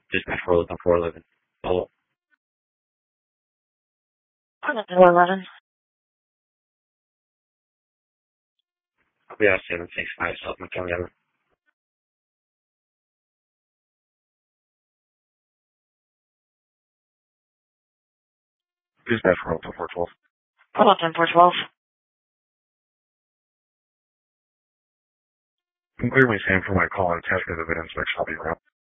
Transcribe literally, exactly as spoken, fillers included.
Dispatch four eleven, four eleven. Follow. four eleven. Yeah, seven six five South McKinley Avenue. Dispatch four eleven, four twelve. four eleven, four twelve. I'm clearly saying for my call and attachment evidence next I'll be around.